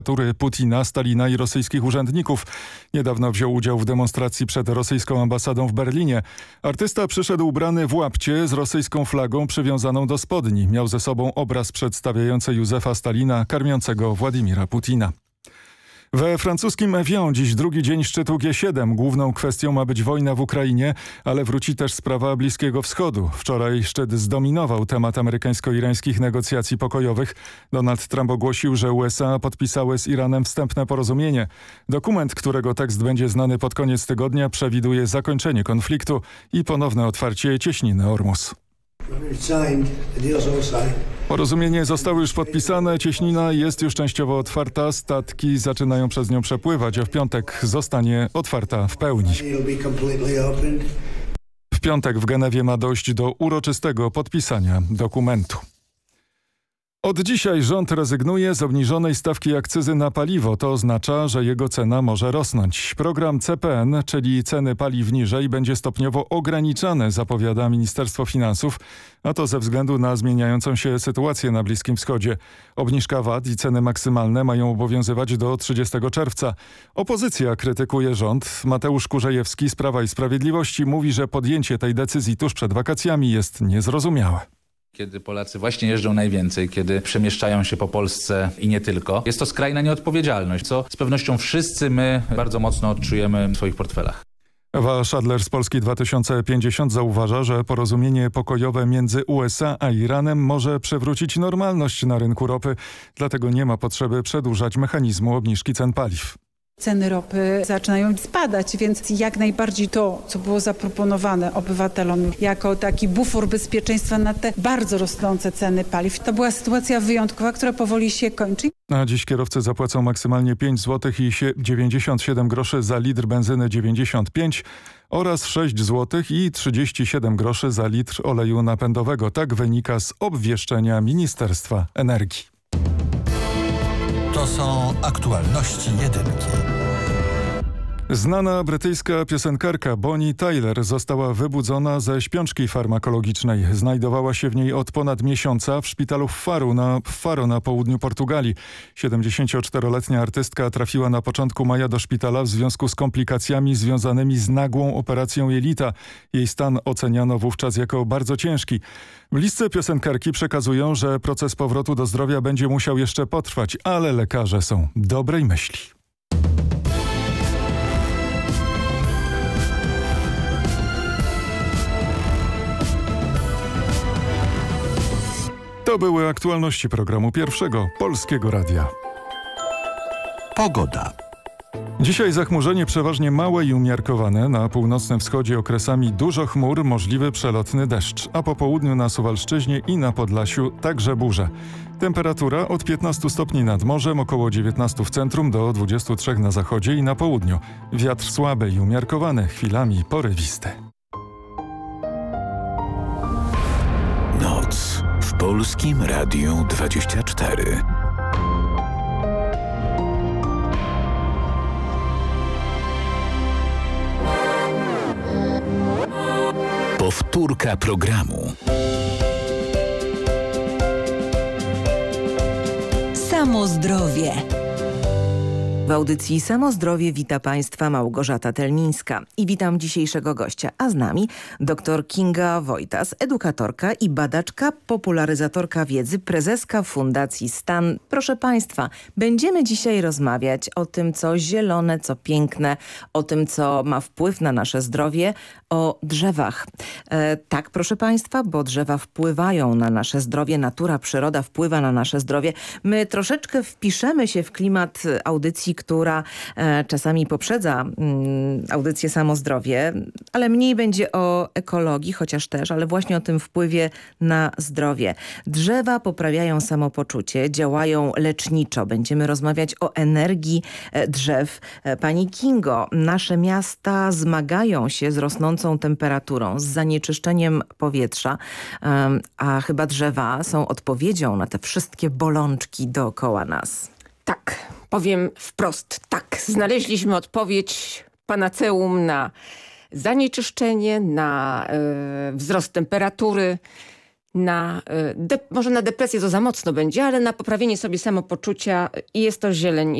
Putina, Stalina i rosyjskich urzędników. Niedawno wziął udział w demonstracji przed rosyjską ambasadą w Berlinie. Artysta przyszedł ubrany w łapcie z rosyjską flagą przywiązaną do spodni. Miał ze sobą obraz przedstawiający Józefa Stalina karmiącego Władimira Putina. We francuskim Evian dziś drugi dzień szczytu G7. Główną kwestią ma być wojna w Ukrainie, ale wróci też sprawa Bliskiego Wschodu. Wczoraj szczyt zdominował temat amerykańsko-irańskich negocjacji pokojowych. Donald Trump ogłosił, że USA podpisały z Iranem wstępne porozumienie. Dokument, którego tekst będzie znany pod koniec tygodnia, przewiduje zakończenie konfliktu i ponowne otwarcie cieśniny Ormus. Porozumienie zostało już podpisane, cieśnina jest już częściowo otwarta, statki zaczynają przez nią przepływać, a w piątek zostanie otwarta w pełni. W piątek w Genewie ma dojść do uroczystego podpisania dokumentu. Od dzisiaj rząd rezygnuje z obniżonej stawki akcyzy na paliwo. To oznacza, że jego cena może rosnąć. Program CPN, czyli ceny paliw niżej, będzie stopniowo ograniczany, zapowiada Ministerstwo Finansów, a to ze względu na zmieniającą się sytuację na Bliskim Wschodzie. Obniżka VAT i ceny maksymalne mają obowiązywać do 30 czerwca. Opozycja krytykuje rząd. Mateusz Kurzejewski z Prawa i Sprawiedliwości mówi, że podjęcie tej decyzji tuż przed wakacjami jest niezrozumiałe. Kiedy Polacy właśnie jeżdżą najwięcej, kiedy przemieszczają się po Polsce i nie tylko, jest to skrajna nieodpowiedzialność, co z pewnością wszyscy my bardzo mocno odczujemy w swoich portfelach. Ewa Szadler z Polski 2050 zauważa, że porozumienie pokojowe między USA a Iranem może przywrócić normalność na rynku ropy, dlatego nie ma potrzeby przedłużać mechanizmu obniżki cen paliw. Ceny ropy zaczynają spadać, więc jak najbardziej to, co było zaproponowane obywatelom jako taki bufor bezpieczeństwa na te bardzo rosnące ceny paliw, to była sytuacja wyjątkowa, która powoli się kończy. A dziś kierowcy zapłacą maksymalnie 5 zł i 97 groszy za litr benzyny 95 oraz 6 zł i 37 groszy za litr oleju napędowego. Tak wynika z obwieszczenia Ministerstwa Energii. To są aktualności jedynki. Znana brytyjska piosenkarka Bonnie Tyler została wybudzona ze śpiączki farmakologicznej. Znajdowała się w niej od ponad miesiąca w szpitalu w Faro na południu Portugalii. 74-letnia artystka trafiła na początku maja do szpitala w związku z komplikacjami związanymi z nagłą operacją jelita. Jej stan oceniano wówczas jako bardzo ciężki. Bliscy piosenkarki przekazują, że proces powrotu do zdrowia będzie musiał jeszcze potrwać, ale lekarze są dobrej myśli. To były aktualności programu Pierwszego Polskiego Radia. Pogoda. Dzisiaj zachmurzenie przeważnie małe i umiarkowane. Na północnym wschodzie okresami dużo chmur, możliwy przelotny deszcz. A po południu na Suwalszczyźnie i na Podlasiu także burze. Temperatura od 15 stopni nad morzem, około 19 w centrum do 23 na zachodzie i na południu. Wiatr słaby i umiarkowany, chwilami porywisty. Noc w Polskim Radiu 24. Powtórka programu. Samo zdrowie. W audycji Samo Zdrowie wita Państwa Małgorzata Telmińska i witam dzisiejszego gościa, a z nami dr Kinga Wojtas, edukatorka i badaczka, popularyzatorka wiedzy, prezeska Fundacji STAN. Proszę Państwa, będziemy dzisiaj rozmawiać o tym, co zielone, co piękne, o tym, co ma wpływ na nasze zdrowie, o drzewach. Tak, proszę Państwa, bo drzewa wpływają na nasze zdrowie, natura, przyroda wpływa na nasze zdrowie. My troszeczkę wpiszemy się w klimat audycji, która czasami poprzedza audycję Samo Zdrowie, ale mniej będzie o ekologii, chociaż też, ale właśnie o tym wpływie na zdrowie. Drzewa poprawiają samopoczucie, działają leczniczo. Będziemy rozmawiać o energii drzew. Pani Kingo, nasze miasta zmagają się z rosnącą temperaturą, z zanieczyszczeniem powietrza, a chyba drzewa są odpowiedzią na te wszystkie bolączki dookoła nas. Tak, powiem wprost, tak. Znaleźliśmy odpowiedź, panaceum na zanieczyszczenie, na wzrost temperatury. może na depresję to za mocno będzie, ale na poprawienie sobie samopoczucia i jest to zieleń.